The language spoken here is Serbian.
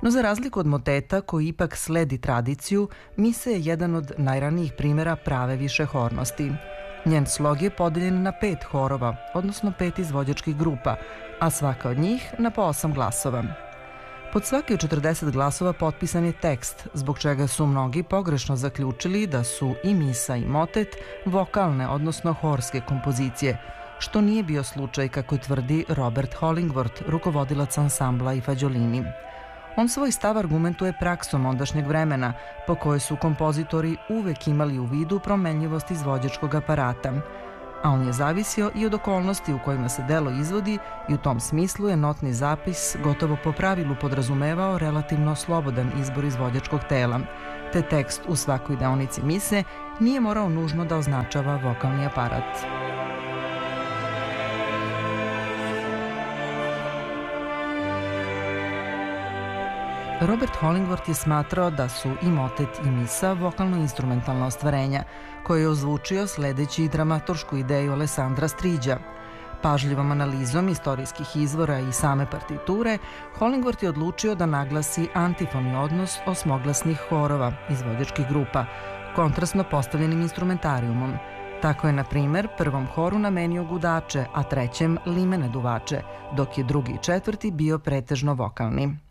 No za razliku od moteta koji ipak sledi tradiciju, mise je jedan od najranijih primjera prave višehornosti. Njen slog je podeljen na 5 horova, odnosno 5 izvođačkih grupa, a svaka od njih na po 8 glasova. Pod svaki od 40 glasova potpisan je tekst, zbog čega su mnogi pogrešno zaključili da su i misa i motet vokalne, odnosno horske kompozicije, što nije bio slučaj kako tvrdi Robert Hollingworth, rukovodilac ansambla i Fagiolini. On svoj stav argumentuje praksom ondašnjeg vremena, po kojoj su kompozitori uvek imali u vidu promenljivost izvođačkog aparata, a on je zavisio i od okolnosti u kojima se delo izvodi i u tom smislu je notni zapis gotovo po pravilu podrazumevao relativno slobodan izbor izvođačkog tela, te tekst u svakoj deonici mise nije morao nužno da označava vokalni aparat. Robert Hollingworth je smatrao da su i motet i misa vokalno-instrumentalna ostvarenja, koje je ozvučio sledeći dramaturšku ideju Alessandra Striđa. Pažljivom analizom istorijskih izvora i same partiture, Hollingworth je odlučio da naglasi antifoni odnos osmoglasnih horova, izvođačkih grupa, kontrastno postavljenim instrumentarijumom. Tako je, na primer, prvom horu namenio gudače, a trećem limene duvače, dok je drugi i četvrti bio pretežno vokalni.